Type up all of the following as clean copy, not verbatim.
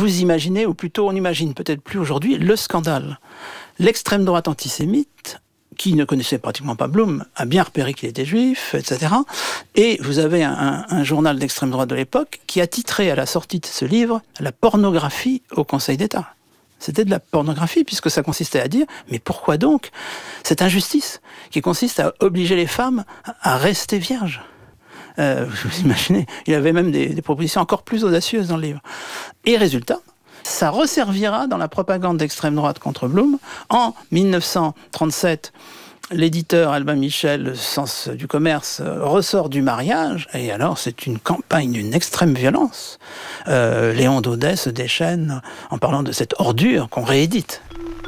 vous imaginez, ou plutôt on imagine peut-être plus aujourd'hui, le scandale. L'extrême droite antisémite, qui ne connaissait pratiquement pas Blum, a bien repéré qu'il était juif, etc. Et vous avez un journal d'extrême droite de l'époque qui a titré à la sortie de ce livre « La pornographie au Conseil d'État ». C'était de la pornographie, puisque ça consistait à dire « Mais pourquoi donc cette injustice qui consiste à obliger les femmes à rester vierges ?» Vous imaginez, il y avait même des propositions encore plus audacieuses dans le livre. Et résultat, ça resservira dans la propagande d'extrême droite contre Blum. En 1937, l'éditeur Albin Michel, le sens du commerce, ressort du mariage, et alors c'est une campagne d'une extrême violence. Léon Daudet se déchaîne en parlant de cette ordure qu'on réédite.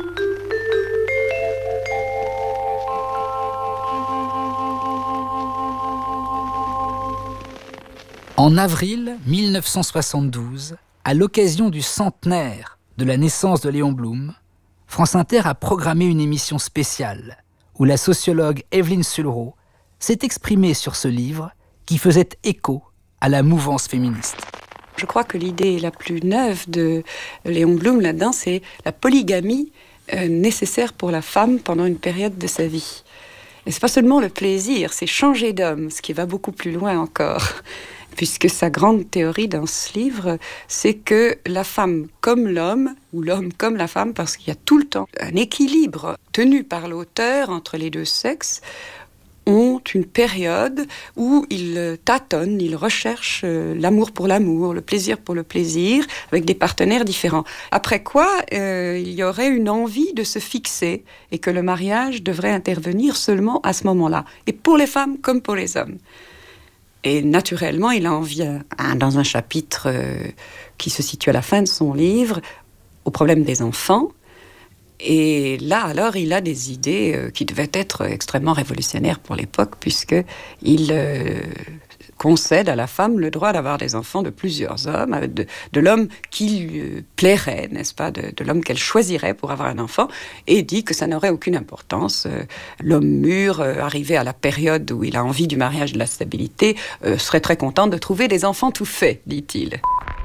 En avril 1972, à l'occasion du centenaire de la naissance de Léon Blum, France Inter a programmé une émission spéciale où la sociologue Evelyne Sulro s'est exprimée sur ce livre qui faisait écho à la mouvance féministe. Je crois que l'idée la plus neuve de Léon Blum là-dedans, c'est la polygamie nécessaire pour la femme pendant une période de sa vie. Et c'est pas seulement le plaisir, c'est changer d'homme, ce qui va beaucoup plus loin encore. Puisque sa grande théorie dans ce livre, c'est que la femme comme l'homme, ou l'homme comme la femme, parce qu'il y a tout le temps un équilibre tenu par l'auteur entre les deux sexes, ont une période où ils tâtonnent, ils recherchent l'amour pour l'amour, le plaisir pour le plaisir, avec des partenaires différents. Après quoi, il y aurait une envie de se fixer, et que le mariage devrait intervenir seulement à ce moment-là, et pour les femmes comme pour les hommes. Et naturellement, il en vient dans un chapitre qui se situe à la fin de son livre, au problème des enfants. Et là, alors, il a des idées qui devaient être extrêmement révolutionnaires pour l'époque, puisqu'il concède à la femme le droit d'avoir des enfants de plusieurs hommes, de l'homme qui lui plairait, n'est-ce pas, de l'homme qu'elle choisirait pour avoir un enfant, et dit que ça n'aurait aucune importance. L'homme mûr, arrivé à la période où il a envie du mariage et de la stabilité, serait très content de trouver des enfants tout faits, dit-il.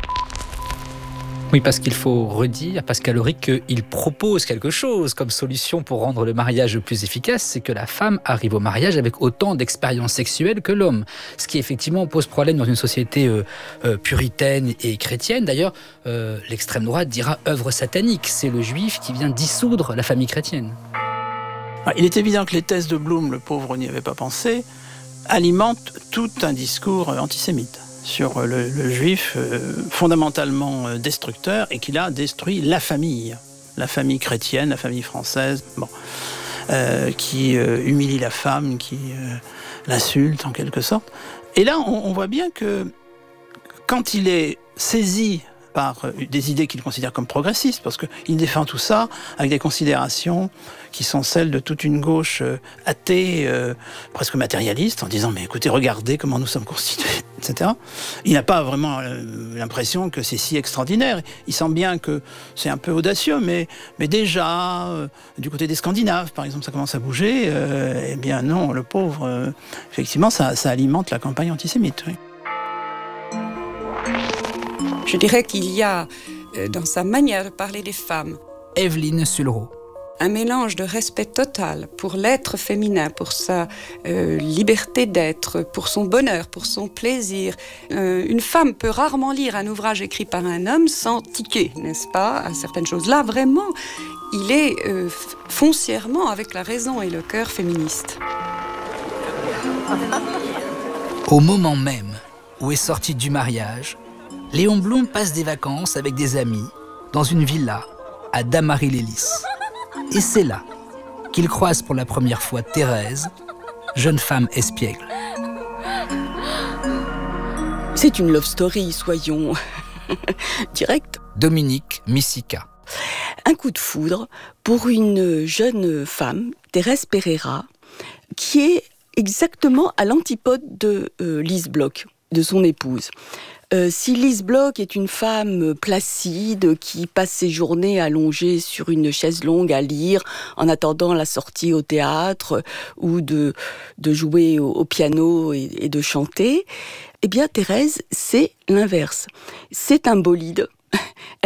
Oui, parce qu'il faut redire, Pascal Auric, qu'il propose quelque chose comme solution pour rendre le mariage plus efficace, c'est que la femme arrive au mariage avec autant d'expériences sexuelles que l'homme. Ce qui effectivement pose problème dans une société puritaine et chrétienne. D'ailleurs, l'extrême droite dira œuvre satanique. C'est le juif qui vient dissoudre la famille chrétienne. Il est évident que les thèses de Blum, le pauvre n'y avait pas pensé, alimentent tout un discours antisémite sur le juif fondamentalement destructeur, et qui a détruit la famille chrétienne, la famille française, qui humilie la femme, qui l'insulte en quelque sorte. Et là, on voit bien que quand il est saisi par des idées qu'il considère comme progressistes, parce qu'il défend tout ça avec des considérations qui sont celles de toute une gauche athée, presque matérialiste, en disant « mais écoutez, regardez comment nous sommes constitués », etc. Il n'a pas vraiment l'impression que c'est si extraordinaire. Il sent bien que c'est un peu audacieux, mais déjà, du côté des Scandinaves, par exemple, ça commence à bouger. Eh bien non, le pauvre, effectivement, ça alimente la campagne antisémite, oui. Je dirais qu'il y a, dans sa manière de parler des femmes, Evelyne Sulro, un mélange de respect total pour l'être féminin, pour sa liberté d'être, pour son bonheur, pour son plaisir. Une femme peut rarement lire un ouvrage écrit par un homme sans tiquer, n'est-ce pas, à certaines choses. Là, vraiment, il est foncièrement avec la raison et le cœur féministe. Au moment même où est sorti du mariage, Léon Blum passe des vacances avec des amis dans une villa à Damary-les-Lys. Et c'est là qu'il croise pour la première fois Thérèse, jeune femme espiègle. C'est une love story, soyons directs. Dominique Missika. Un coup de foudre pour une jeune femme, Thérèse Pereira, qui est exactement à l'antipode de Lise Bloch, de son épouse. Si Lise Bloch est une femme placide qui passe ses journées allongée sur une chaise longue à lire en attendant la sortie au théâtre ou de jouer au piano et de chanter, eh bien Thérèse, c'est l'inverse. C'est un bolide.